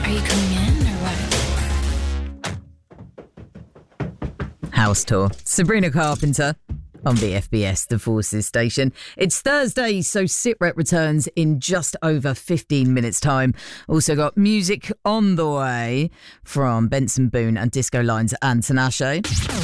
Are you coming in or what? House Tour. Sabrina Carpenter on BFBS, the Forces station. It's Thursday, so SitRep returns in just over 15 minutes' time. Also got music on the way from Benson Boone and Disco Lines and Tinashe.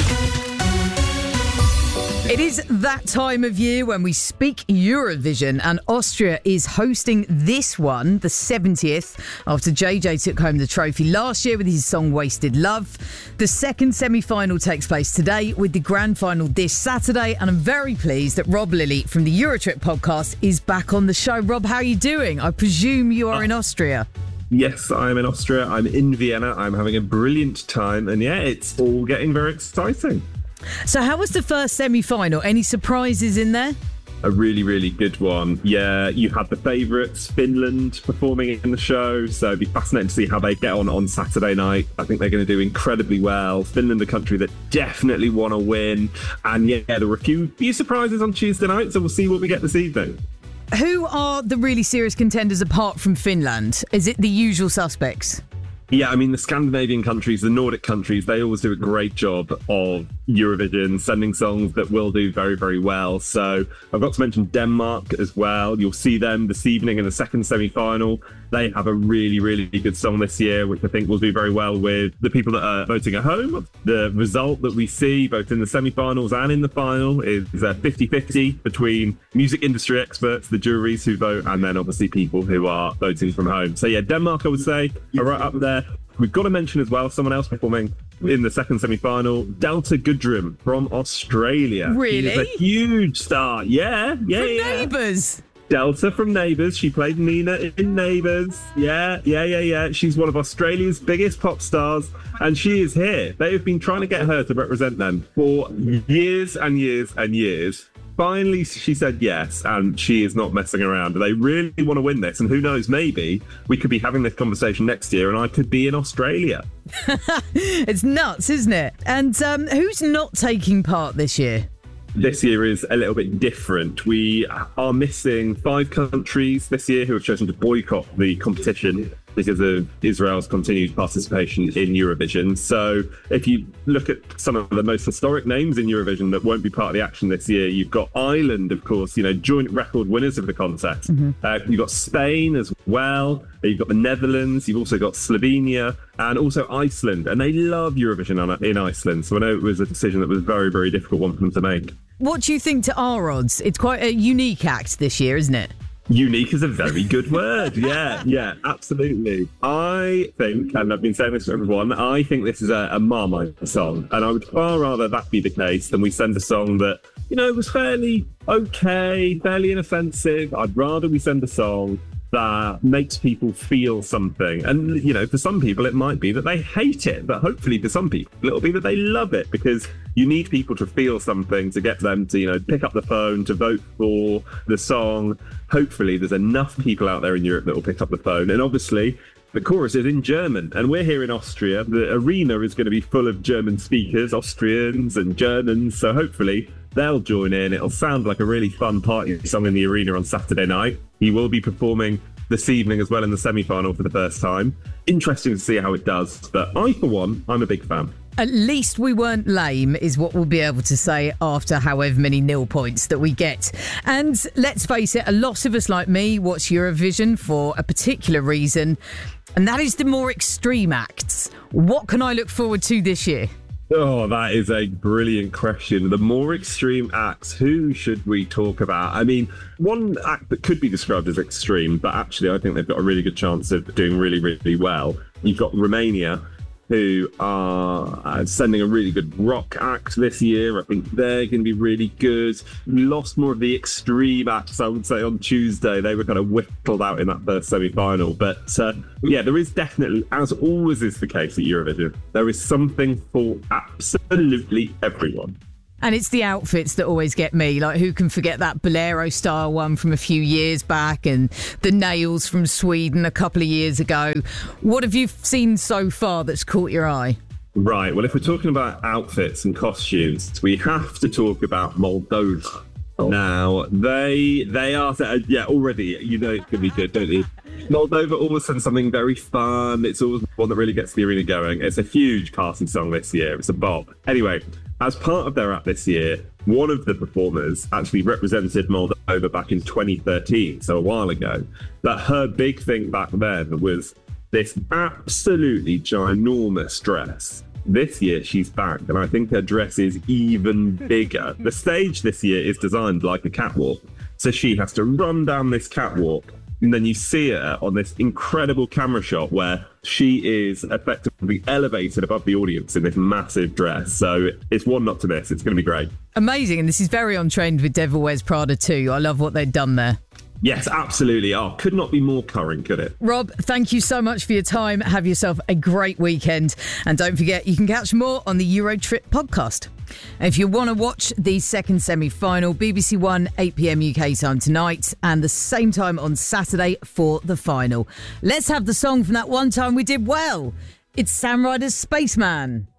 It is that time of year when we speak Eurovision, and Austria is hosting this one, the 70th, after JJ took home the trophy last year with his song Wasted Love. The second semi-final takes place today with the grand final this Saturday, and I'm very pleased that Rob Lilly from the Eurotrip podcast is back on the show. Rob, how are you doing? I presume you are in Austria. Yes, I'm in Austria. I'm in Vienna. I'm having a brilliant time, and yeah, it's all getting very exciting. So how was the first semi-final? Any surprises in there? A really, really good one. Yeah, you had the favourites, Finland, performing in the show. So it'd be fascinating to see how they get on Saturday night. I think they're going to do incredibly well. Finland, a country that definitely want to win. And yeah, there were a few surprises on Tuesday night. So we'll see what we get this evening. Who are the really serious contenders apart from Finland? Is it the usual suspects? Yeah, I mean, the Scandinavian countries, the Nordic countries, they always do a great job of Eurovision, sending songs that will do very, very well. So I've got to mention Denmark as well. You'll see them this evening in the second semi-final. They have a really, really good song this year, which I think will do very well with the people that are voting at home. The result that we see both in the semi-finals and in the final is 50-50 between music industry experts, the juries who vote, and then obviously people who are voting from home. So yeah, Denmark, I would say, are right up there. We've got to mention as well someone else performing in the second semi-final, Delta Goodrem from Australia. Really? She's a huge star. Yeah. Neighbours. Delta from Neighbours. She played Nina in Neighbours. Yeah. She's one of Australia's biggest pop stars, and she is here. They have been trying to get her to represent them for years and years and years. Finally, she said yes, and she is not messing around. They really want to win this, and who knows, maybe we could be having this conversation next year and I could be in Australia. It's nuts, isn't it? And who's not taking part this year? This year is a little bit different. We are missing 5 countries this year who have chosen to boycott the competition because of Israel's continued participation in Eurovision. So if you look at some of the most historic names in Eurovision that won't be part of the action this year, you've got Ireland, of course, joint record winners of the contest. Mm-hmm. You've got Spain as well. You've got the Netherlands. You've also got Slovenia and also Iceland. And they love Eurovision in Iceland. So I know it was a decision that was a very, very difficult one for them to make. What do you think to our odds? It's quite a unique act this year, isn't it? Unique is a very good word. Yeah, absolutely. I think, and I've been saying this to everyone, I think this is a Marmite song. And I would far rather that be the case than we send a song that, was fairly okay, fairly inoffensive. I'd rather we send a song that makes people feel something. And, for some people, it might be that they hate it. But hopefully for some people, it'll be that they love it, because you need people to feel something to get them to, pick up the phone, to vote for the song. Hopefully there's enough people out there in Europe that will pick up the phone. And obviously the chorus is in German, and we're here in Austria. The arena is going to be full of German speakers, Austrians and Germans. So hopefully they'll join in. It'll sound like a really fun party song in the arena on Saturday night. He will be performing this evening as well in the semi-final for the first time. Interesting to see how it does. But I, for one, I'm a big fan. At least we weren't lame is what we'll be able to say after however many nil points that we get. And let's face it, a lot of us like me watch Eurovision for a particular reason, and that is the more extreme acts. What can I look forward to this year? Oh, that is a brilliant question. The more extreme acts, who should we talk about? I mean, one act that could be described as extreme, but actually I think they've got a really good chance of doing really, really well. You've got Romania, who are sending a really good rock act this year. I think they're going to be really good. We lost more of the extreme acts, I would say, on Tuesday. They were kind of whittled out in that first semi-final. But yeah, there is definitely, as always is the case at Eurovision, there is something for absolutely everyone. And it's the outfits that always get me. Like, who can forget that Bolero style one from a few years back, and the nails from Sweden a couple of years ago? What have you seen so far that's caught your eye? Right. Well, if we're talking about outfits and costumes, we have to talk about Moldova. Oh. Now, they are, already, it's going to be good, don't you? Moldova all of a sudden something very fun. It's always one that really gets the arena going. It's a huge casting song this year. It's a bop. Anyway, as part of their act this year, one of the performers actually represented Moldova back in 2013, so a while ago. That her big thing back then was this absolutely ginormous dress. This year she's back, and I think her dress is even bigger. The stage this year is designed like a catwalk, so she has to run down this catwalk, and then you see her on this incredible camera shot where she is effectively elevated above the audience in this massive dress. So it's one not to miss. It's going to be great. Amazing, and this is very on trend with Devil Wears Prada too. I love what they've done there. Yes, absolutely. Oh, could not be more current, could it? Rob, thank you so much for your time. Have yourself a great weekend. And don't forget, you can catch more on the Eurotrip podcast. If you want to watch the second semi-final, BBC One, 8 p.m. UK time tonight, and the same time on Saturday for the final. Let's have the song from that one time we did well. It's Sam Ryder's Spaceman.